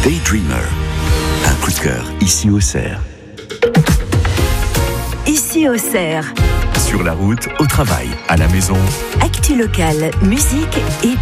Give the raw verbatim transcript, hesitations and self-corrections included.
Daydreamer. Un coup de cœur ici au Cerf. Ici au Cerf. Sur la route, au travail, à la maison. Actu locale, musique et